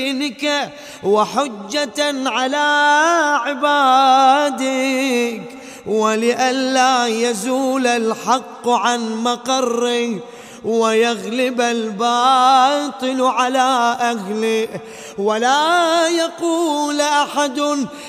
دينك وحجة على عبادك، ولئلا يزول الحق عن مقره ويغلب الباطل على أهله، ولا يقول أحد